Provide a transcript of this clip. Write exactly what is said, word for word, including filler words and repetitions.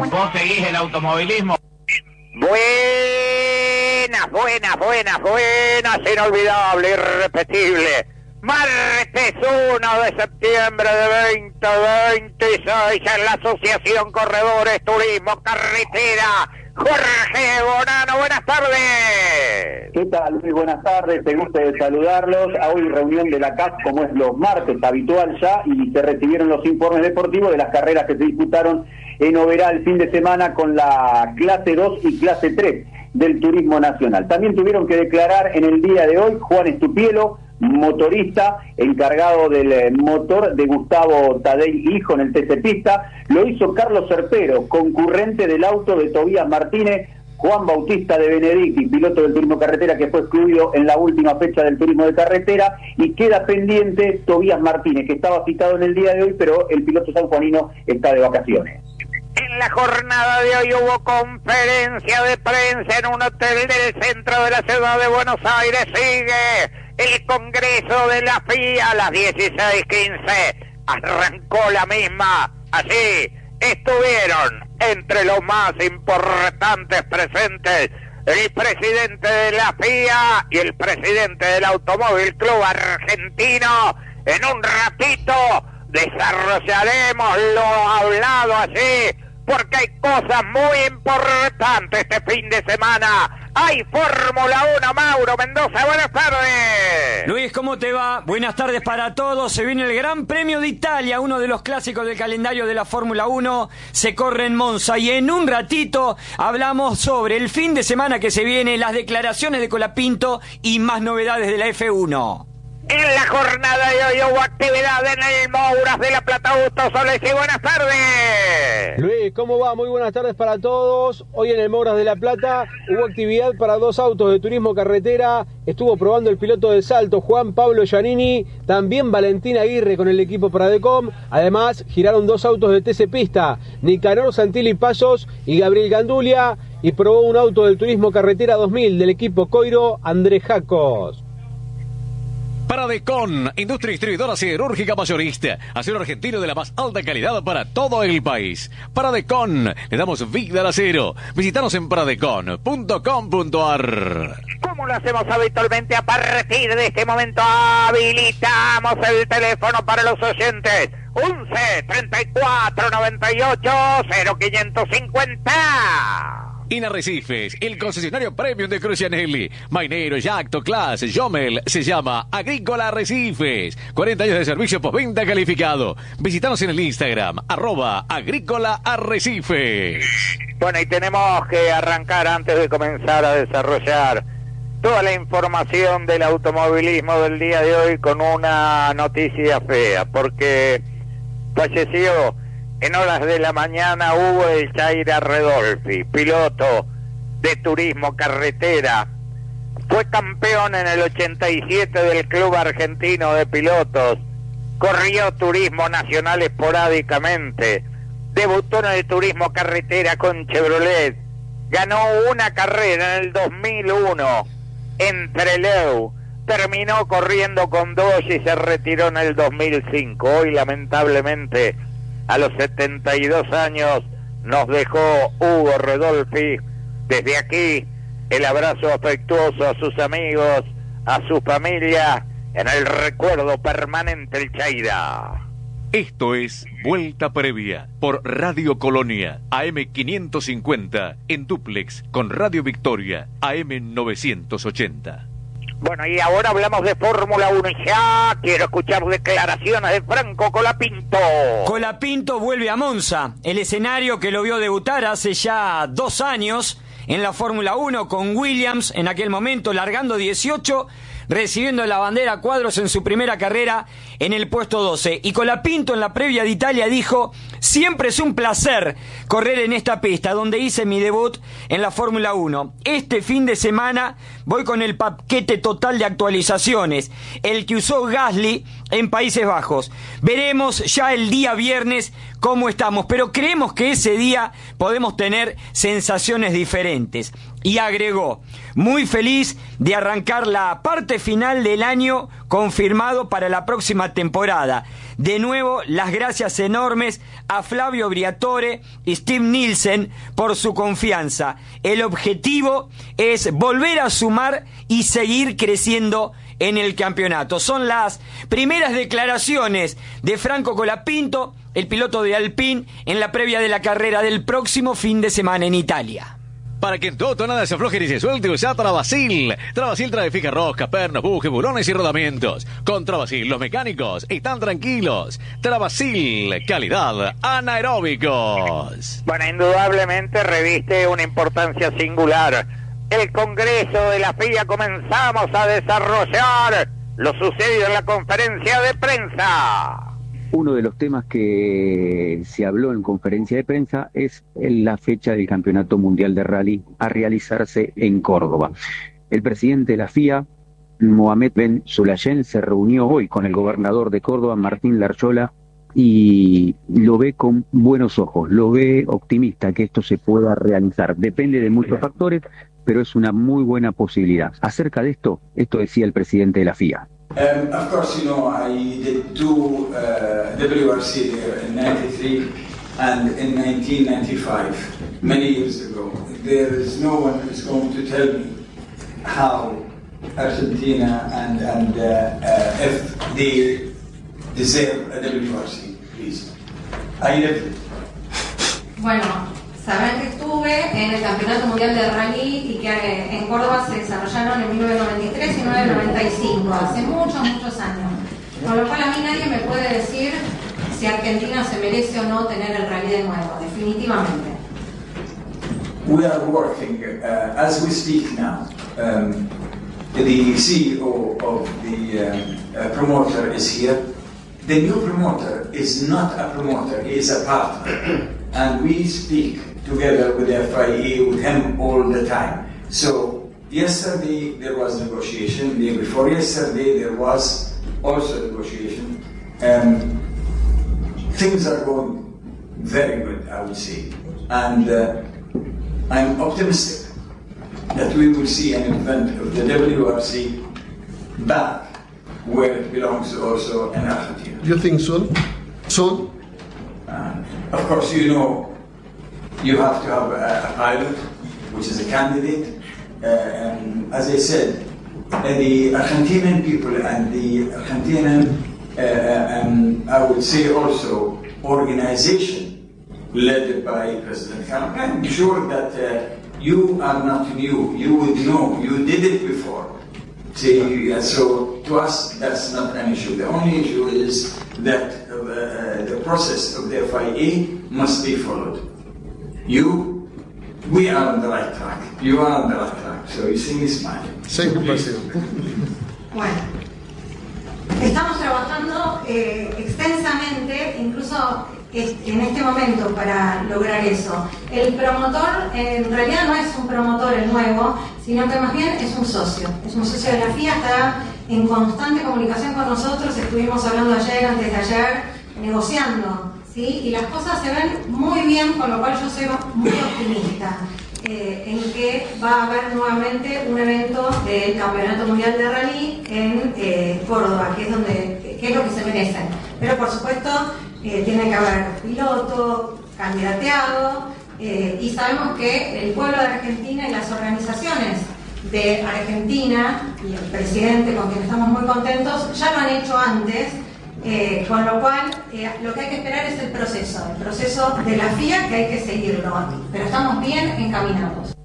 ¿Vos seguís el automovilismo? Buenas, buenas, buenas, buenas, inolvidable, irrepetible. Martes uno de septiembre de veinte veintiséis en la Asociación Corredores Turismo Carretera. Jorge Bonano, buenas tardes. ¿Qué tal, Luis? Buenas tardes, te gusta saludarlos. Hoy reunión de la C A F, como es los martes, habitual ya, y se recibieron los informes deportivos de las carreras que se disputaron en Oberá el fin de semana con la clase dos y clase tres del Turismo Nacional. También tuvieron que declarar en el día de hoy Juan Estupielo, motorista encargado del motor de Gustavo Tadei Hijo en el T C Pista. Lo hizo Carlos Serpero, concurrente del auto de Tobías Martínez. Juan Bautista de Benedicti, piloto del Turismo Carretera, que fue excluido en la última fecha del Turismo de Carretera, y queda pendiente Tobías Martínez, que estaba citado en el día de hoy, pero el piloto sanjuanino está de vacaciones. En la jornada de hoy hubo conferencia de prensa en un hotel del centro de la ciudad de Buenos Aires. Sigue el Congreso de la F I A a las dieciséis quince. Arrancó la misma. Así estuvieron entre los más importantes presentes el presidente de la F I A y el presidente del Automóvil Club Argentino. En un ratito desarrollaremos lo hablado así, porque hay cosas muy importantes este fin de semana. Hay Fórmula uno, Mauro Mendoza, buenas tardes. Luis, ¿cómo te va? Buenas tardes para todos. Se viene el Gran Premio de Italia, uno de los clásicos del calendario de la Fórmula uno. Se corre en Monza y en un ratito hablamos sobre el fin de semana que se viene, las declaraciones de Colapinto y más novedades de la F uno. En la jornada de hoy hubo actividad en el Mouras de la Plata. Augusto Soles, y buenas tardes. Luis, ¿cómo va? Muy buenas tardes para todos. Hoy en el Mouras de la Plata hubo actividad para dos autos de Turismo Carretera. Estuvo probando el piloto de salto Juan Pablo Giannini, también Valentín Aguirre con el equipo Pradecom. Además, giraron dos autos de T C Pista, Nicanor Santilli Pasos y Gabriel Gandulia, y probó un auto del Turismo Carretera dos mil del equipo Coiro, Andrés Jacos. Pradecom, industria distribuidora siderúrgica mayorista, acero argentino de la más alta calidad para todo el país. Pradecom, le damos vida al acero. Visítanos en pradecom punto com punto a r. Como lo hacemos habitualmente, a partir de este momento habilitamos el teléfono para los oyentes. once, treinta y cuatro, noventa y ocho, cero quinientos cincuenta. Inarrecifes, el concesionario premium de Crucianelli. Mainero, Yacto, Class, Jomel, se llama Agrícola Arrecifes. cuarenta años de servicio postventa calificado. Visítanos en el Instagram, arroba Agrícola Arrecifes. Bueno, y tenemos que arrancar antes de comenzar a desarrollar toda la información del automovilismo del día de hoy con una noticia fea, porque falleció en horas de la mañana Hugo El Chaira Redolfi, piloto de Turismo Carretera. Fue campeón en el ochenta y siete del Club Argentino de Pilotos. Corrió Turismo Nacional esporádicamente. Debutó en el Turismo Carretera con Chevrolet. Ganó una carrera en el dos mil uno en Trelew. Terminó corriendo con Dodge y se retiró en el dos mil cinco. Hoy, lamentablemente, a los setenta y dos años nos dejó Hugo Redolfi. Desde aquí, el abrazo afectuoso a sus amigos, a su familia, en el recuerdo permanente el Chaira. Esto es Vuelta Previa por Radio Colonia, A M quinientos cincuenta, en dúplex con Radio Victoria, A M novecientos ochenta. Bueno, y ahora hablamos de Fórmula uno y ya quiero escuchar declaraciones de Franco Colapinto. Colapinto vuelve a Monza, el escenario que lo vio debutar hace ya dos años en la Fórmula uno con Williams, en aquel momento largando dieciocho, recibiendo la bandera a cuadros en su primera carrera en el puesto doce. Y Colapinto en la previa de Italia dijo: siempre es un placer correr en esta pista donde hice mi debut en la Fórmula uno. Este fin de semana voy con el paquete total de actualizaciones, el que usó Gasly en Países Bajos. Veremos ya el día viernes cómo estamos, pero creemos que ese día podemos tener sensaciones diferentes. Y agregó: muy feliz de arrancar la parte final del año, confirmado para la próxima próxima temporada. De nuevo, las gracias enormes a Flavio Briatore y Steve Nielsen por su confianza. El objetivo es volver a sumar y seguir creciendo en el campeonato. Son las primeras declaraciones de Franco Colapinto, el piloto de Alpine, en la previa de la carrera del próximo fin de semana en Italia. Para que en todo nada se afloje ni se suelte, usa Travasil. Travasil trae fija rosca, pernos, bujes, bulones y rodamientos. Con Travasil los mecánicos están tranquilos. Travasil, calidad anaeróbicos. Bueno, indudablemente reviste una importancia singular. El Congreso de la F I A, comenzamos a desarrollar lo sucedido en la conferencia de prensa. Uno de los temas que se habló en conferencia de prensa es la fecha del Campeonato Mundial de Rally a realizarse en Córdoba. El presidente de la F I A, Mohamed Ben Sulayem, se reunió hoy con el gobernador de Córdoba, Martín Larchola, y lo ve con buenos ojos, lo ve optimista que esto se pueda realizar. Depende de muchos factores, pero es una muy buena posibilidad. Acerca de esto, esto decía el presidente de la F I A. Um, of course, you know, I did two uh, W R C there in ninety-three and in nineteen ninety-five, many years ago. There is no one who's going to tell me how Argentina and, and uh, uh, if they deserve a W R C, please. I live it. Bueno. Sabrán que estuve en el Campeonato Mundial de Rally y que en Córdoba se desarrollaron en mil novecientos noventa y tres y mil novecientos noventa y cinco, hace muchos, muchos años. Con lo cual a mí nadie me puede decir si Argentina se merece o no tener el rally de nuevo, definitivamente. We are working, uh, as we speak now, um, the C E O of the um, uh, promoter is here. The new promoter is not a promoter, he is a partner. And we speak together with the F I A, with him all the time. So yesterday there was negotiation, the day before yesterday there was also negotiation. Um, things are going very good, I would say. And uh, I'm optimistic that we will see an event of the W R C back where it belongs also in Argentina. You think so? Soon? Uh, of course, you know, you have to have a, a pilot, which is a candidate. Uh, and as I said, uh, the Argentinian people and the Argentinian, uh, um, I would say also, organization led by President Trump. I'm sure that uh, you are not new. You would know. You did it before. See, uh, so to us, that's not an issue. The only issue is that uh, the process of the F I A must be followed. You, we are on the right track. You are on the right track. So you see me smiling. Sí, bueno, estamos trabajando eh, extensamente, incluso en este momento, para lograr eso. El promotor en realidad no es un promotor el nuevo, sino que más bien es un socio. Es un socio de la F I A, está en constante comunicación con nosotros. Estuvimos hablando ayer, antes de ayer, negociando, ¿sí? Y las cosas se ven muy bien, con lo cual yo soy muy optimista eh, en que va a haber nuevamente un evento del Campeonato Mundial de Rally en eh, Córdoba, que es donde, que es lo que se merecen. Pero por supuesto eh, tiene que haber piloto, candidateado, eh, y sabemos que el pueblo de Argentina y las organizaciones de Argentina y el presidente, con quien estamos muy contentos, ya lo han hecho antes. Eh, con lo cual, eh, lo que hay que esperar es el proceso, el proceso de la F I A, que hay que seguirlo, pero estamos bien encaminados.